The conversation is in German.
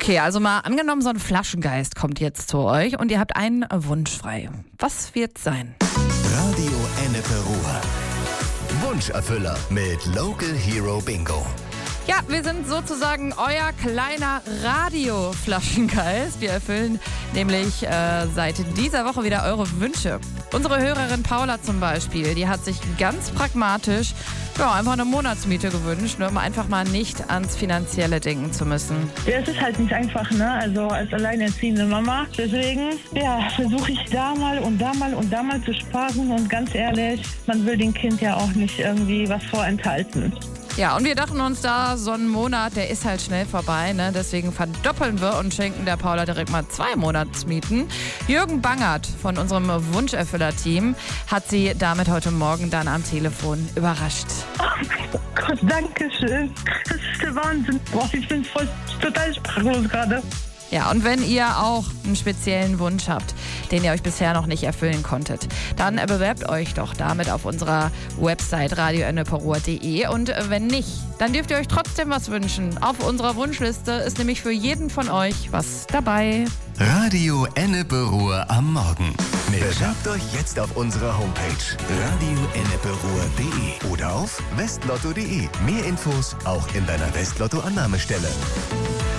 Okay, also mal angenommen, so ein Flaschengeist kommt jetzt zu euch und ihr habt einen Wunsch frei. Was wird's sein? Radio Ennepe Ruhr. Wunscherfüller mit Local Hero Bingo. Ja, wir sind sozusagen euer kleiner Radio-Flaschengeist. Wir erfüllen nämlich seit dieser Woche wieder eure Wünsche. Unsere Hörerin Paula zum Beispiel, die hat sich ganz pragmatisch einfach eine Monatsmiete gewünscht, um einfach mal nicht ans Finanzielle denken zu müssen. Ja, es ist halt nicht einfach, ne? Also als alleinerziehende Mama. Deswegen, versuche ich da mal und da mal und da mal zu sparen. Und ganz ehrlich, man will dem Kind ja auch nicht irgendwie was vorenthalten. Ja, und wir dachten uns da, so ein Monat, der ist halt schnell vorbei, ne? Deswegen verdoppeln wir und schenken der Paula direkt mal 2 Monatsmieten. Jürgen Bangert von unserem Wunscherfüller-Team hat sie damit heute Morgen dann am Telefon überrascht. Oh Gott, danke schön. Das ist der Wahnsinn. Boah, ich bin total sprachlos gerade. Ja, und wenn ihr auch einen speziellen Wunsch habt, den ihr euch bisher noch nicht erfüllen konntet, dann bewerbt euch doch damit auf unserer Website radioenneperuhr.de. Und wenn nicht, dann dürft ihr euch trotzdem was wünschen. Auf unserer Wunschliste ist nämlich für jeden von euch was dabei. Radio Ennepe Ruhr am Morgen. Bewerbt euch jetzt auf unserer Homepage radioenneperuhr.de oder auf westlotto.de. Mehr Infos auch in deiner Westlotto-Annahmestelle.